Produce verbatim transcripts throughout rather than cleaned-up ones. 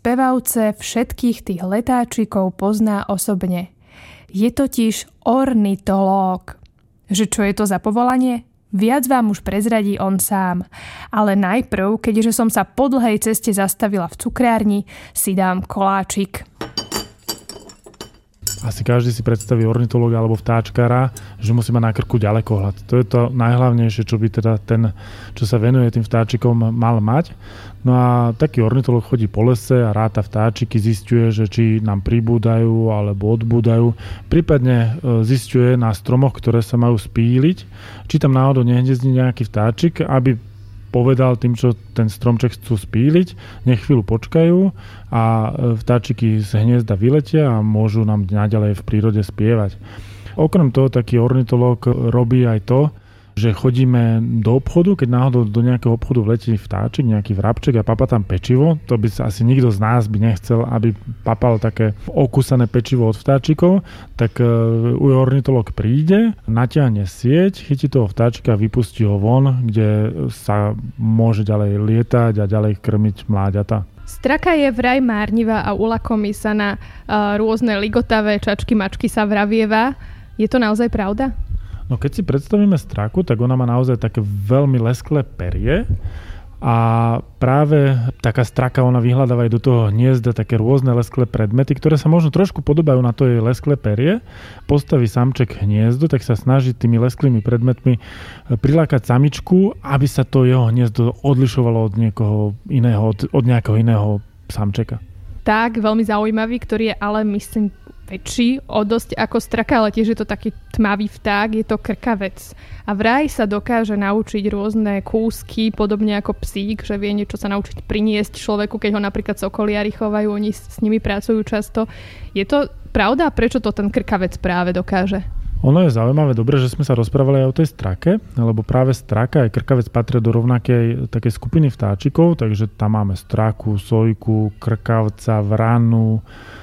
spevavce všetkých tých letáčikov pozná osobne. Je totiž ornitológ. Že čo je to za povolanie? Viac vám už prezradí on sám. Ale najprv, keďže som sa po dlhej ceste zastavila v cukrárni, si dám koláčik. Asi každý si predstaví ornitológa alebo vtáčkara, že musí mať na krku ďalekohľad. To je to najhlavnejšie, čo by teda ten, čo sa venuje tým vtáčikom, mal mať. No a taký ornitológ chodí po lese a ráta vtáčiky, zisťuje, že či nám pribúdajú alebo odbúdajú. Prípadne zisťuje na stromoch, ktoré sa majú spíliť, či tam náhodou nehniezdí nejaký vtáčik, aby povedal tým, čo ten stromček chcú spíliť, nech chvíľu počkajú a vtáčiky z hniezda vyletia a môžu nám naďalej v prírode spievať. Okrem toho, taký ornitológ robí aj to, že chodíme do obchodu, keď náhodou do nejakého obchodu vletí vtáčik, nejaký vrabček a papá tam pečivo, to by sa asi nikto z nás by nechcel, aby papal také okúsané pečivo od vtáčikov, tak uh, ornitológ príde, natiahne sieť, chytí toho vtáčika a vypustí ho von, kde sa môže ďalej lietať a ďalej krmiť mláďata. Straka je vraj márnivá a ulakomí sa na uh, rôzne ligotavé čačky, mačky sa vravieva. Je to naozaj pravda? No keď si predstavíme straku, tak ona má naozaj také veľmi lesklé perie a práve taká straka, ona vyhľadáva aj do toho hniezda také rôzne lesklé predmety, ktoré sa možno trošku podobajú na to jej lesklé perie. Postaví samček hniezdo, tak sa snaží tými lesklými predmetmi prilákať samičku, aby sa to jeho hniezdo odlišovalo od niekoho iného, od, od nejakého iného samčeka. Tak, veľmi zaujímavý, ktorý je ale myslím väčší o dosť ako straka, ale tiež je to taký tmavý vták, je to krkavec. A vraj sa dokáže naučiť rôzne kúsky, podobne ako psík, že vie niečo sa naučiť priniesť človeku, keď ho napríklad sokoliari chovajú, oni s nimi pracujú často. Je to pravda? Prečo to ten krkavec práve dokáže? Ono je zaujímavé, dobre, že sme sa rozprávali aj o tej strake, lebo práve straka aj krkavec patria do rovnakej takej skupiny vtáčikov, takže tam máme straku, sojku, krkavca, vranu,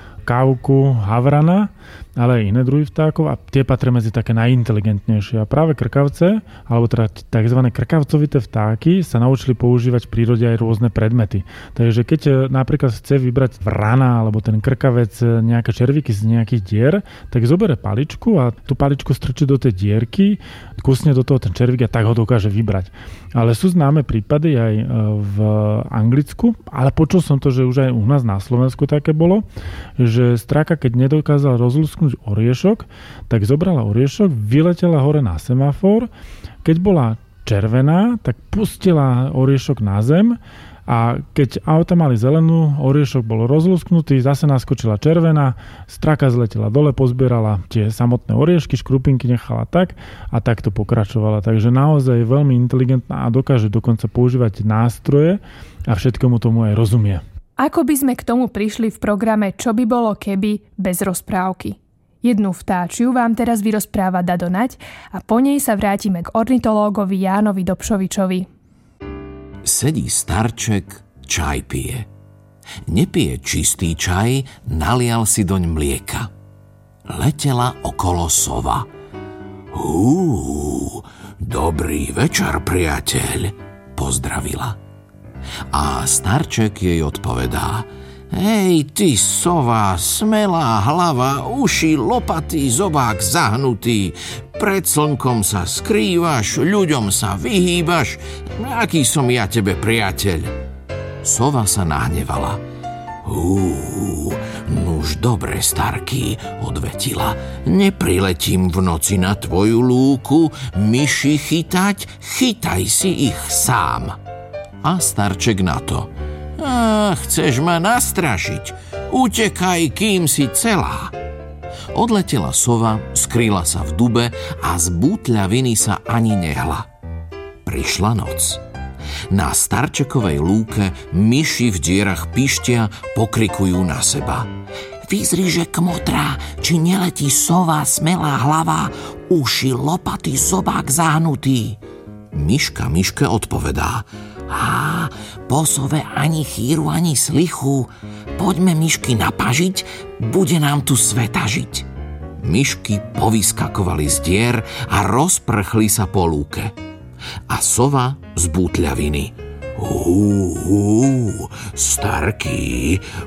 kávku, havrana, ale aj iné druhy vtákov a tie patria medzi také najinteligentnejšie. A práve krkavce, alebo teda tzv. Krkavcovité vtáky sa naučili používať v prírode aj rôzne predmety. Takže keď napríklad chce vybrať vrana alebo ten krkavec nejaké červíky z nejakých dier, tak zobere paličku a tú paličku strčí do tej dierky, kusne do toho ten červík a tak ho dokáže vybrať. Ale sú známe prípady aj v Anglicku, ale počul som to, že už aj u nás na Slovensku také bolo, že straka, keď nedokázal rozlúsknuť oriešok, tak zobrala oriešok, vyletela hore na semafor, keď bola červená, tak pustila oriešok na zem a keď auta mali zelenú, oriešok bol rozlúsknutý, zase naskočila červená, straka zletela dole, pozbierala tie samotné oriešky, škrupinky nechala tak a takto pokračovala. Takže naozaj je veľmi inteligentná a dokáže dokonca používať nástroje a všetkomu tomu aj rozumie. Ako by sme k tomu prišli v programe Čo by bolo keby bez rozprávky? Jednu vtáčiu vám teraz vyrozpráva Dado Naď a po nej sa vrátime k ornitológovi Jánovi Dobšovičovi. Sedí starček, čaj pije. Nepije čistý čaj, nalial si doň mlieka. Letela okolo sova. Hú, dobrý večer, priateľ, pozdravila. A starček jej odpovedá: Hej, ty sova, smelá hlava, uši, lopatý, zobák zahnutý. Pred slnkom sa skrývaš, ľuďom sa vyhýbaš. Aký som ja tebe priateľ? Sova sa nahnevala. Hú, nuž dobre, starký, odvetila. Nepriletím v noci na tvoju lúku, myši chytať, chytaj si ich sám. A starček na to: Á, chceš ma nastrašiť? Utekaj, kým si celá. Odletela sova, skryla sa v dube a z bútľaviny sa ani nehla. Prišla noc. Na starčekovej lúke myši v dierach pištia, pokrikujú na seba. Vyzri, že kmotrá, či neletí sova, smelá hlava, uši, lopaty, zobák zahnutý. Myška myške odpovedá: Á, po sove ani chýru, ani slichu. Poďme myšky napažiť, bude nám tu sveta žiť. Myšky povyskakovali z dier a rozprchli sa po lúke. A sova z bútľaviny: Hú, hú, starký,